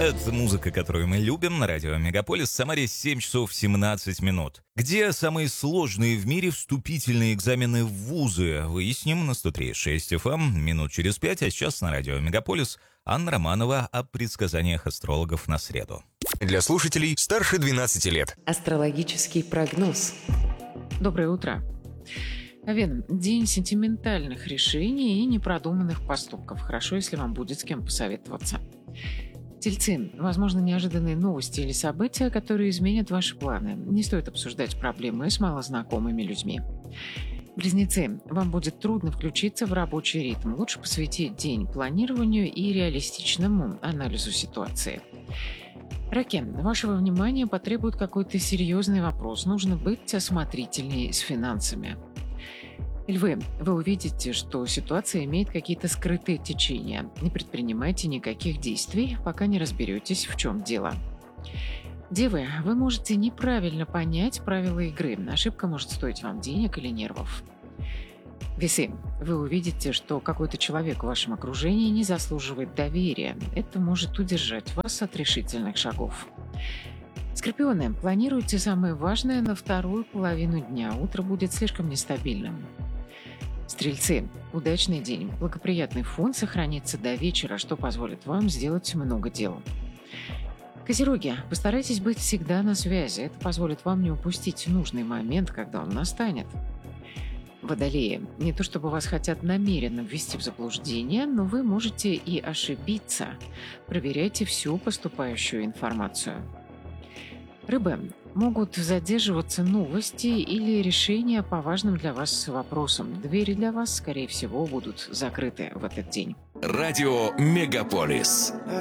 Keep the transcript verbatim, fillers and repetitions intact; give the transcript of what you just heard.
Это музыка, которую мы любим на радио Мегаполис в Самаре семь часов семнадцать минут. Где самые сложные в мире вступительные экзамены в вузы? Выясним на сто три и шесть эф эм минут через пять, а сейчас на радио Мегаполис Анна Романова о предсказаниях астрологов на среду. Для слушателей старше двенадцати лет. Астрологический прогноз. Доброе утро. Овен, день сентиментальных решений и непродуманных поступков. Хорошо, если вам будет с кем посоветоваться. Тельцы, возможно, неожиданные новости или события, которые изменят ваши планы. Не стоит обсуждать проблемы с малознакомыми людьми. Близнецы, вам будет трудно включиться в рабочий ритм. Лучше посвятить день планированию и реалистичному анализу ситуации. Раки, вашего внимания потребует какой-то серьезный вопрос. Нужно быть осмотрительнее с финансами. Львы, вы увидите, что ситуация имеет какие-то скрытые течения. Не предпринимайте никаких действий, пока не разберетесь, в чем дело. Девы, вы можете неправильно понять правила игры. Ошибка может стоить вам денег или нервов. Весы, вы увидите, что какой-то человек в вашем окружении не заслуживает доверия. Это может удержать вас от решительных шагов. Скорпионы, планируйте самое важное на вторую половину дня. Утро будет слишком нестабильным. Стрельцы, удачный день. Благоприятный фон сохранится до вечера, что позволит вам сделать много дел. Козероги, постарайтесь быть всегда на связи. Это позволит вам не упустить нужный момент, когда он настанет. Водолеи, не то чтобы вас хотят намеренно ввести в заблуждение, но вы можете и ошибиться. Проверяйте всю поступающую информацию. Рыбы, могут задерживаться новости или решения по важным для вас вопросам. Двери для вас, скорее всего, будут закрыты в этот день. Радио Мегаполис.